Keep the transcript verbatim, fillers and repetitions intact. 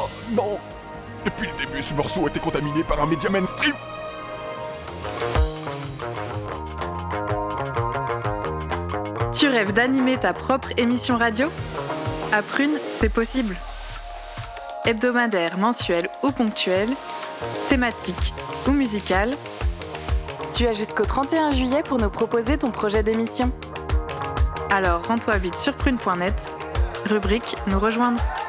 Oh non. Depuis le début, ce morceau a été contaminé par un média mainstream. Tu rêves d'animer ta propre émission radio ? À Prune, c'est possible. Hebdomadaire, mensuel ou ponctuel, thématique ou musicale, tu as jusqu'au trente et un juillet pour nous proposer ton projet d'émission. Alors rends-toi vite sur prune point net, rubrique Nous rejoindre.